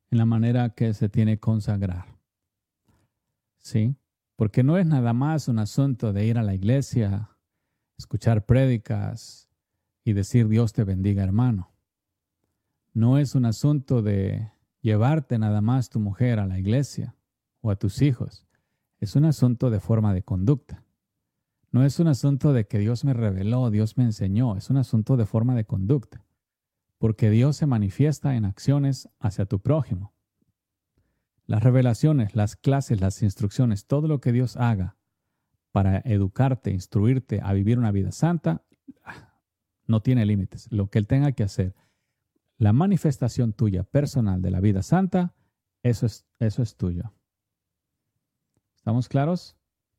en la manera que se tiene que consagrar. ¿Sí? Porque no es nada más un asunto de ir a la iglesia, escuchar prédicas y decir Dios te bendiga, hermano. No es un asunto de llevarte nada más tu mujer a la iglesia o a tus hijos. Es un asunto de forma de conducta. No es un asunto de que Dios me reveló, Dios me enseñó. Es un asunto de forma de conducta. Porque Dios se manifiesta en acciones hacia tu prójimo. Las revelaciones, las clases, las instrucciones, todo lo que Dios haga para educarte, instruirte a vivir una vida santa, no tiene límites. Lo que Él tenga que hacer, la manifestación tuya personal de la vida santa, eso es tuyo. ¿Estamos claros?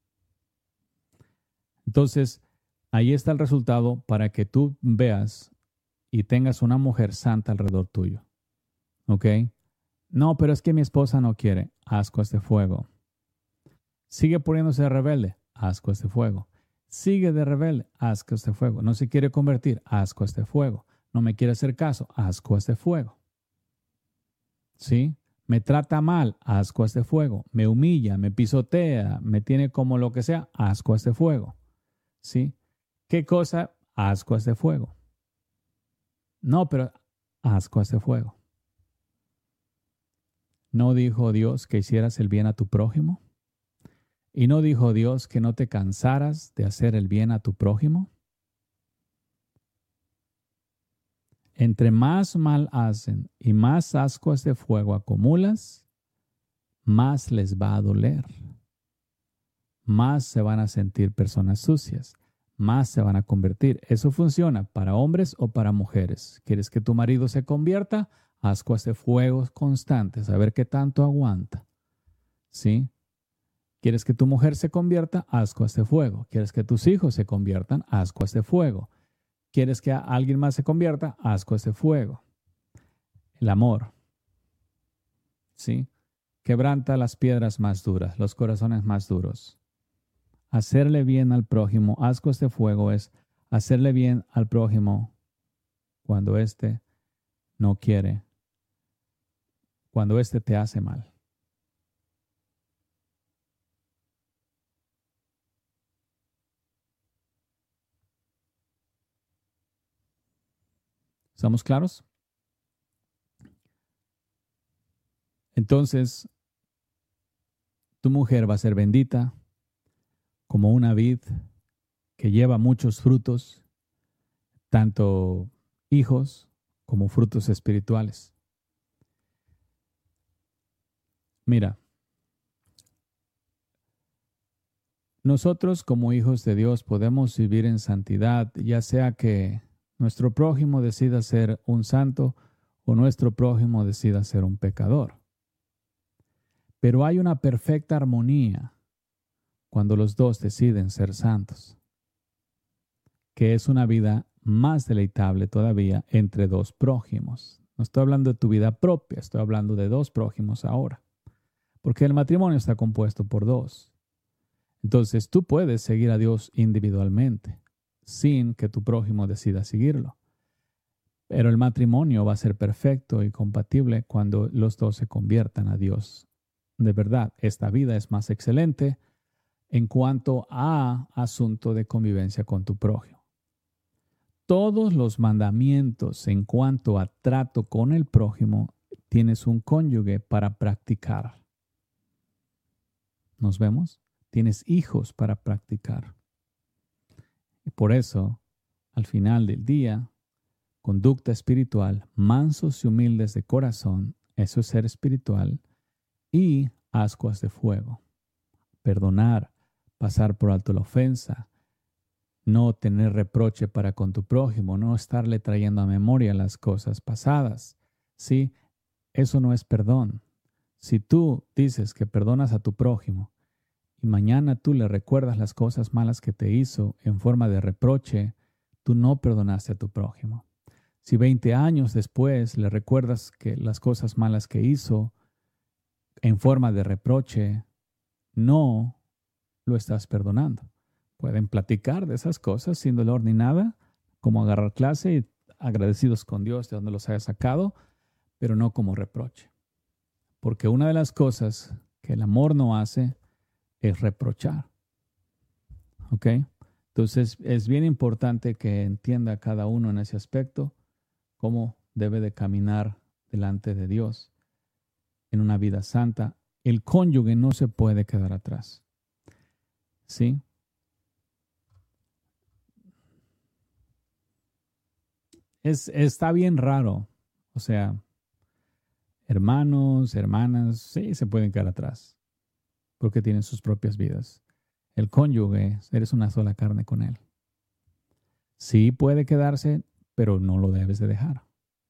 Entonces, ahí está el resultado para que tú veas y tengas una mujer santa alrededor tuyo. ¿Ok? No, pero es que mi esposa no quiere. Ascuas de fuego. Sigue poniéndose rebelde. Ascuas de fuego. Sigue de rebelde. Ascuas de fuego. No se quiere convertir. Ascuas de fuego. No me quiere hacer caso. Ascuas de fuego. ¿Sí? Me trata mal. Ascuas de fuego. Me humilla, me pisotea, me tiene como lo que sea. Ascuas de fuego. ¿Sí? ¿Qué cosa? Ascuas de fuego. No, pero ascuas de fuego. ¿No dijo Dios que hicieras el bien a tu prójimo? ¿Y no dijo Dios que no te cansaras de hacer el bien a tu prójimo? Entre más mal hacen y más ascuas de fuego acumulas, más les va a doler. Más se van a sentir personas sucias. Más se van a convertir. Eso funciona para hombres o para mujeres. ¿Quieres que tu marido se convierta? Ascuas de fuego constantes, a ver qué tanto aguanta. ¿Sí? ¿Quieres que tu mujer se convierta? Ascuas de fuego. ¿Quieres que tus hijos se conviertan? Ascuas de fuego. ¿Quieres que alguien más se convierta? Ascuas de fuego. El amor. ¿Sí? Quebranta las piedras más duras, los corazones más duros. Hacerle bien al prójimo, ascuas de fuego, es hacerle bien al prójimo cuando éste no quiere, cuando éste te hace mal. ¿Estamos claros? Entonces, tu mujer va a ser bendita como una vid que lleva muchos frutos, tanto hijos como frutos espirituales. Mira, nosotros como hijos de Dios podemos vivir en santidad, ya sea que nuestro prójimo decida ser un santo o nuestro prójimo decida ser un pecador. Pero hay una perfecta armonía cuando los dos deciden ser santos, que es una vida más deleitable todavía entre dos prójimos. No estoy hablando de tu vida propia, estoy hablando de dos prójimos ahora, porque el matrimonio está compuesto por dos. Entonces tú puedes seguir a Dios individualmente, sin que tu prójimo decida seguirlo. Pero el matrimonio va a ser perfecto y compatible cuando los dos se conviertan a Dios. De verdad, esta vida es más excelente en cuanto a asunto de convivencia con tu prójimo. Todos los mandamientos en cuanto a trato con el prójimo, tienes un cónyuge para practicar. ¿Nos vemos? Tienes hijos para practicar. Y por eso, al final del día, conducta espiritual, mansos y humildes de corazón, eso es ser espiritual, y ascuas de fuego. Perdonar, pasar por alto la ofensa, no tener reproche para con tu prójimo, no estarle trayendo a memoria las cosas pasadas. ¿Sí? Eso no es perdón. Si tú dices que perdonas a tu prójimo y mañana tú le recuerdas las cosas malas que te hizo en forma de reproche, tú no perdonaste a tu prójimo. Si 20 años después le recuerdas que las cosas malas que hizo en forma de reproche, no lo estás perdonando. Pueden platicar de esas cosas sin dolor ni nada, como agarrar clase y agradecidos con Dios de donde los haya sacado, pero no como reproche. Porque una de las cosas que el amor no hace es reprochar. ¿Ok? Entonces es bien importante que entienda cada uno en ese aspecto cómo debe de caminar delante de Dios en una vida santa. El cónyuge no se puede quedar atrás. ¿Sí? Está bien raro. O sea, hermanos, hermanas, sí se pueden quedar atrás porque tienen sus propias vidas. El cónyuge, eres una sola carne con él. Sí puede quedarse, pero no lo debes de dejar.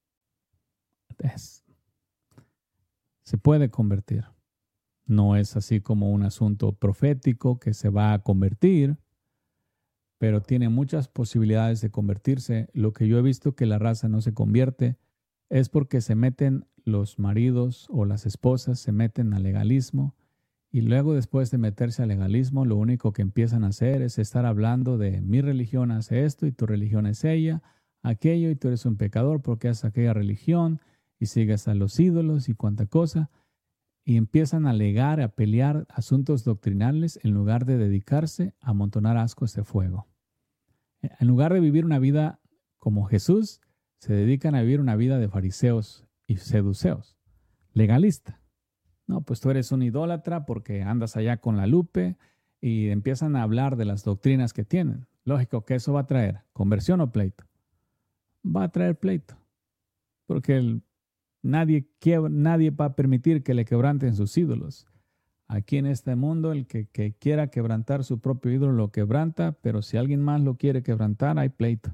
Se puede convertir. No es así como un asunto profético que se va a convertir, pero tiene muchas posibilidades de convertirse. Lo que yo he visto que la raza no se convierte es porque se meten los maridos o las esposas, se meten al legalismo y luego después de meterse al legalismo lo único que empiezan a hacer es estar hablando de mi religión hace esto y tu religión es ella, aquello y tú eres un pecador porque haces aquella religión y sigues a los ídolos y cuánta cosa. Y empiezan a alegar, a pelear asuntos doctrinales en lugar de dedicarse a amontonar ascuas de fuego. En lugar de vivir una vida como Jesús, se dedican a vivir una vida de fariseos y seduceos, legalista. No, pues tú eres un idólatra porque andas allá con la lupe y empiezan a hablar de las doctrinas que tienen. Lógico que eso va a traer conversión o pleito. Va a traer pleito, porque nadie va a permitir que le quebranten sus ídolos. Aquí en este mundo, el que quiera quebrantar su propio ídolo lo quebranta, pero si alguien más lo quiere quebrantar, hay pleito.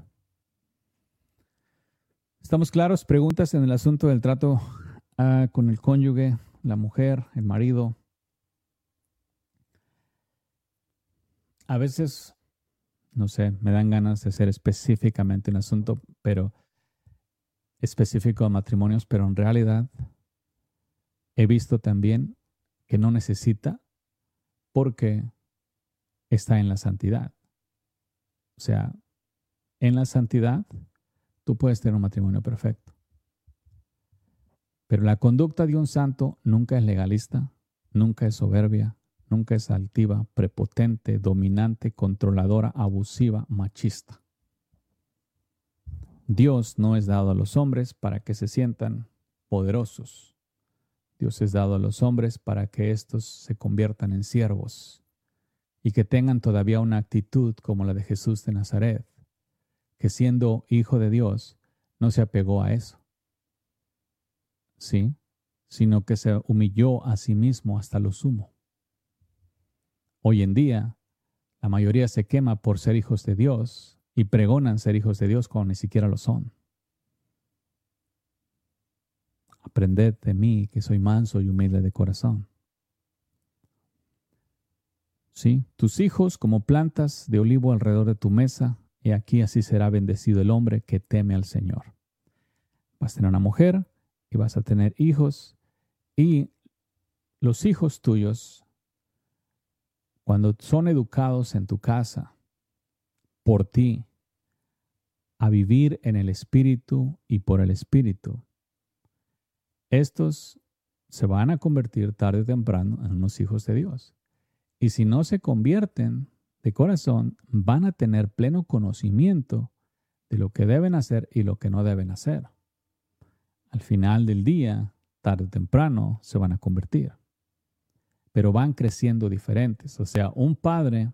¿Estamos claros? Preguntas en el asunto del trato con el cónyuge, la mujer, el marido. A veces, no sé, me dan ganas de ser específicamente un asunto, pero específico a matrimonios, pero en realidad he visto también que no necesita porque está en la santidad. O sea, en la santidad tú puedes tener un matrimonio perfecto. Pero la conducta de un santo nunca es legalista, nunca es soberbia, nunca es altiva, prepotente, dominante, controladora, abusiva, machista. Dios no es dado a los hombres para que se sientan poderosos. Dios es dado a los hombres para que éstos se conviertan en siervos y que tengan todavía una actitud como la de Jesús de Nazaret, que siendo hijo de Dios no se apegó a eso, ¿sí? Sino que se humilló a sí mismo hasta lo sumo. Hoy en día, la mayoría se quema por ser hijos de Dios y pregonan ser hijos de Dios cuando ni siquiera lo son. Aprended de mí, que soy manso y humilde de corazón. ¿Sí? Tus hijos como plantas de olivo alrededor de tu mesa, y aquí así será bendecido el hombre que teme al Señor. Vas a tener una mujer y vas a tener hijos, y los hijos tuyos, cuando son educados en tu casa por ti, a vivir en el Espíritu y por el Espíritu, estos se van a convertir tarde o temprano en unos hijos de Dios. Y si no se convierten de corazón, van a tener pleno conocimiento de lo que deben hacer y lo que no deben hacer. Al final del día, tarde o temprano, se van a convertir. Pero van creciendo diferentes. O sea, un padre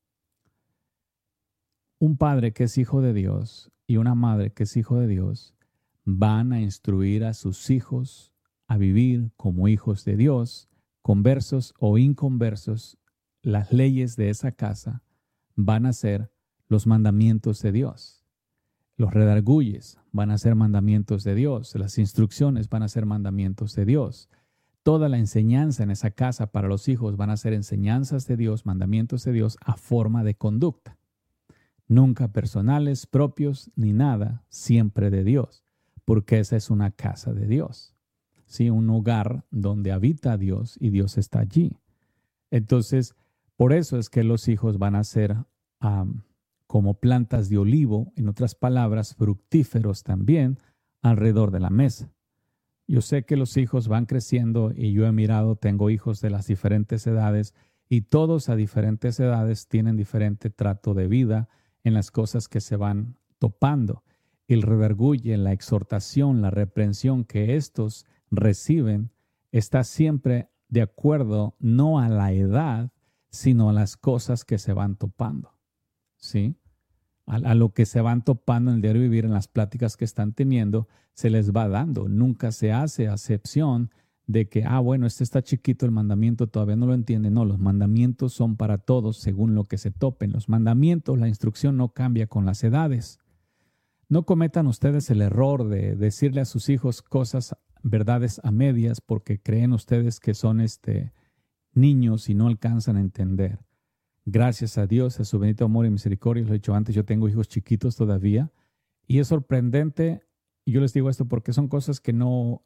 que es hijo de Dios y una madre que es hijo de Dios, van a instruir a sus hijos a vivir como hijos de Dios, conversos o inconversos. Las leyes de esa casa van a ser los mandamientos de Dios. Los redarguyes van a ser mandamientos de Dios. Las instrucciones van a ser mandamientos de Dios. Toda la enseñanza en esa casa para los hijos van a ser enseñanzas de Dios, mandamientos de Dios a forma de conducta. Nunca personales, propios, ni nada, siempre de Dios, porque esa es una casa de Dios. Sí, un hogar donde habita Dios y Dios está allí. Entonces, por eso es que los hijos van a ser como plantas de olivo, en otras palabras, fructíferos también, alrededor de la mesa. Yo sé que los hijos van creciendo y yo he mirado, tengo hijos de las diferentes edades y todos a diferentes edades tienen diferente trato de vida en las cosas que se van topando. El redarguye, la exhortación, la reprensión que estos reciben está siempre de acuerdo no a la edad, sino a las cosas que se van topando, ¿sí? A lo que se van topando en el diario vivir, en las pláticas que están teniendo, se les va dando. Nunca se hace acepción de que, bueno, este está chiquito, el mandamiento todavía no lo entiende. No, los mandamientos son para todos según lo que se topen. Los mandamientos, la instrucción no cambia con las edades. No cometan ustedes el error de decirle a sus hijos cosas, verdades a medias, porque creen ustedes que son niños y no alcanzan a entender. Gracias a Dios, a su bendito amor y misericordia, lo he dicho antes, yo tengo hijos chiquitos todavía y es sorprendente, y yo les digo esto porque son cosas que no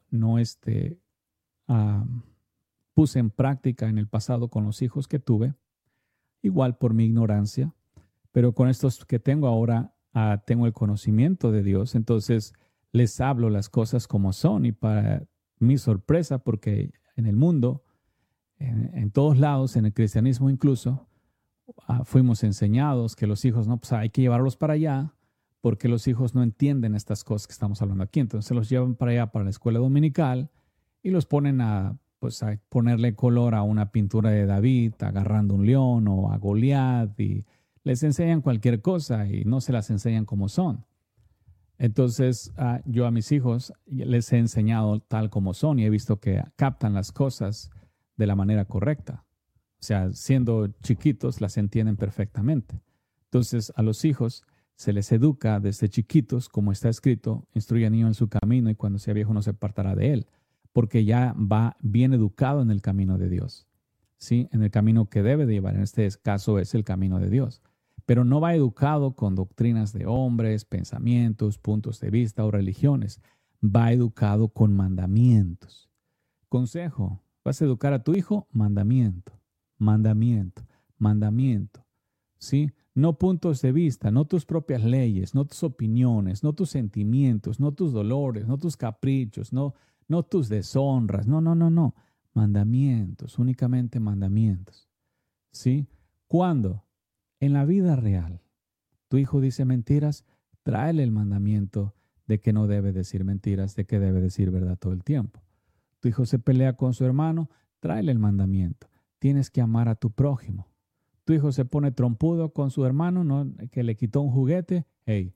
puse en práctica en el pasado con los hijos que tuve, igual por mi ignorancia, pero con estos que tengo ahora tengo el conocimiento de Dios, entonces les hablo las cosas como son y para mi sorpresa, porque en el mundo, en todos lados, en el cristianismo incluso, fuimos enseñados que los hijos, pues hay que llevarlos para allá porque los hijos no entienden estas cosas que estamos hablando aquí. Entonces los llevan para allá, para la escuela dominical y los ponen a ponerle color a una pintura de David agarrando un león o a Goliat y les enseñan cualquier cosa y no se las enseñan como son. Entonces yo a mis hijos les he enseñado tal como son y he visto que captan las cosas de la manera correcta. O sea, siendo chiquitos las entienden perfectamente. Entonces, a los hijos se les educa desde chiquitos, como está escrito, instruye al niño en su camino y cuando sea viejo no se apartará de él, porque ya va bien educado en el camino de Dios, ¿sí? En el camino que debe de llevar, en este caso es el camino de Dios. Pero no va educado con doctrinas de hombres, pensamientos, puntos de vista o religiones. Va educado con mandamientos. Consejo, ¿vas a educar a tu hijo? Mandamiento. Mandamiento, mandamiento, ¿sí? No puntos de vista, no tus propias leyes, no tus opiniones, no tus sentimientos, no tus dolores, no tus caprichos, no tus deshonras, no. Mandamientos, únicamente mandamientos, ¿sí? ¿Cuándo? En la vida real. Tu hijo dice mentiras, tráele el mandamiento de que no debe decir mentiras, de que debe decir verdad todo el tiempo. Tu hijo se pelea con su hermano, tráele el mandamiento. Tienes que amar a tu prójimo. Tu hijo se pone trompudo con su hermano, ¿no? Que le quitó un juguete. Hey,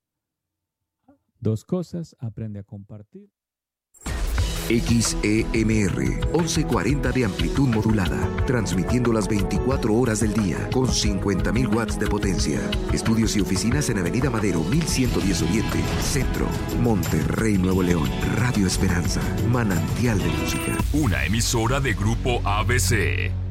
dos cosas, aprende a compartir. XEMR 1140 de amplitud modulada, transmitiendo las 24 horas del día con 50.000 watts de potencia. Estudios y oficinas en Avenida Madero 1110 Oriente, Centro, Monterrey, Nuevo León. Radio Esperanza, manantial de música. Una emisora de Grupo ABC.